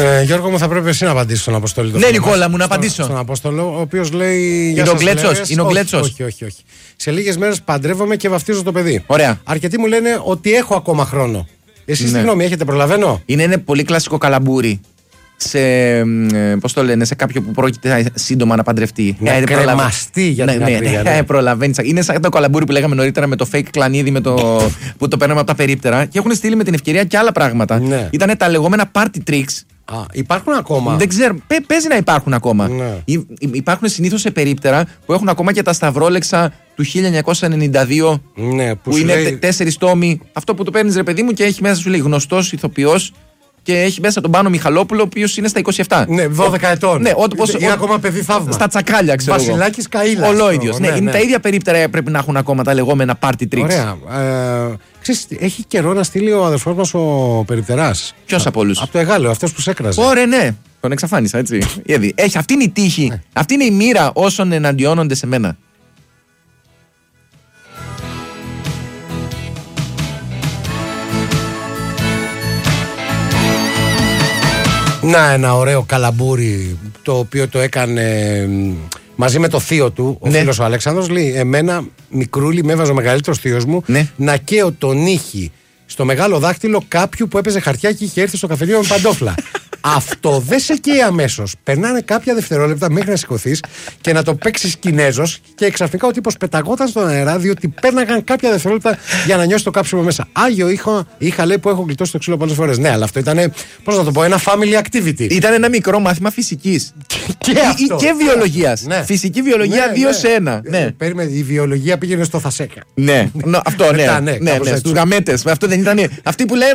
Γιώργο μου, θα πρέπει εσύ να απαντήσεις στον Αποστόλη. Ναι, Νικόλα μου, να απαντήσω. Στον Απόστολο, ο οποίος λέει. Είναι ο Γκλέτσος. Είναι ο Γκλέτσος. Όχι. Σε λίγες μέρες παντρεύομαι και βαφτίζω το παιδί. Ωραία. Αρκετοί μου λένε ότι έχω ακόμα χρόνο. Εσείς τι γνώμη έχετε, προλαβαίνω? Είναι ένα πολύ κλασικό καλαμπούρι. Πώς το λένε, σε κάποιο που πρόκειται σύντομα να παντρευτεί. Να κρεμαστεί για την ακρίβεια. Ναι, προλαβαίνεις. Είναι σαν το καλαμπούρι που λέγαμε νωρίτερα με το fake κλανίδι που το παίρνουμε από τα περίπτερα. Και έχουν στείλει με την ευκαιρία και άλλα πράγματα. Ναι. Ήταν τα λεγόμενα party tricks. Υπάρχουν ακόμα? Δεν ξέρω, παίζει να υπάρχουν ακόμα. Ναι. Υπάρχουν συνήθως σε περίπτερα που έχουν ακόμα και τα σταυρόλεξα του 1992. Ναι, που είναι 4 τόμοι. Αυτό που το παίρνεις, ρε παιδί μου, και έχει μέσα σου λέει γνωστός ηθοποιός. Και έχει μέσα τον Πάνο Μιχαλόπουλο, ο οποίος είναι στα 27. Ναι, 12 ετών. Ναι, είναι ακόμα παιδί θαύμα. Στα τσακάλια, ξέρω εγώ. Βασιλάκης Καΐλας. Ολόιδιος. Ναι, είναι τα ίδια περίπτερα πρέπει να έχουν ακόμα τα λεγόμενα party tricks. Ωραία. Ξέρεις, έχει καιρό να στείλει ο αδερφός μας ο Περιπτεράς. Ποιος από όλους? Από το Εγάλεο, αυτός που σε έκραζε. Ωραία, ναι. Τον εξαφάνισα, έτσι. Έχει, αυτή είναι η τύχη. Αυτή είναι η μοίρα όσων εναντιώνονται σε μένα. Να, ένα ωραίο καλαμπούρι, το οποίο το έκανε μαζί με το θείο του, ο φίλος ο Αλέξανδρος. Λέει, εμένα μικρούλι με έβαζε ο μεγαλύτερος θείος μου να καίω τον ήχη στο μεγάλο δάχτυλο κάποιου που έπαιζε χαρτιά και είχε έρθει στο καφενείο με παντόφλα. Αυτό δεν σε καίει αμέσως. Περνάνε κάποια δευτερόλεπτα μέχρι να σηκωθείς και να το παίξεις Κινέζος και ξαφνικά ο τύπος πεταγόταν στον αέρα, διότι πέρναγαν κάποια δευτερόλεπτα για να νιώσει το κάψιμο μέσα. Άγιο είχα λέει που έχω γλιτώσει το ξύλο πολλές φορές. Ναι, αλλά αυτό ήταν, πώς να το πω, ένα family activity. Ήταν ένα μικρό μάθημα φυσικής και βιολογίας. Ναι. Φυσική βιολογία 2 σε 1. Ναι. Περίμενε, η βιολογία πήγαινε στο Θασέκα. Ναι, αυτό ναι. Στους γαμέτες. Αυτό δεν ήταν. Αυτοί που λένε